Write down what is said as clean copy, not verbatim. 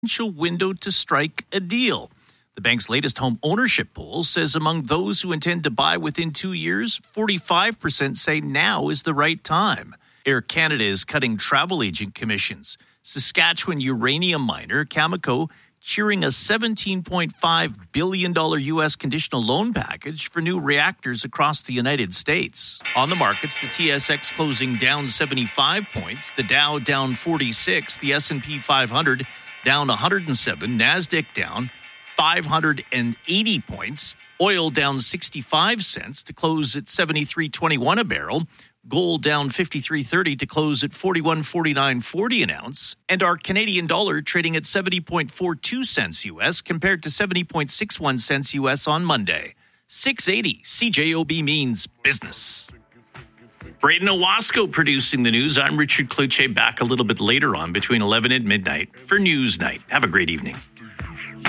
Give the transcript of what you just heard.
potential window to strike a deal. The bank's latest home ownership poll says among those who intend to buy within 2 years, 45% say now is the right time. Air Canada is cutting travel agent commissions. Saskatchewan uranium miner Cameco cheering a $17.5 billion U.S. conditional loan package for new reactors across the United States. On the markets, the TSX closing down 75 points, the Dow down 46, the S&P 500 down 107, NASDAQ down 580 points, oil down 65 cents to close at $73.21 a barrel, gold down 53.30 to close at 41.49.40 an ounce, and our Canadian dollar trading at 70.42 cents U.S. compared to 70.61 cents U.S. on Monday. 680 CJOB means business. Braden Owasco producing the news. I'm Richard Cloutier, back a little bit later on between 11 and midnight for News Night. Have a great evening.